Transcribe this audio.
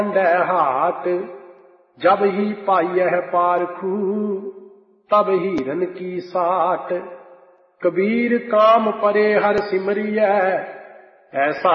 हाट जब ही पाइयह पारखू तब हीरन की साट। कबीर काम परे हर सिमरिय ऐसा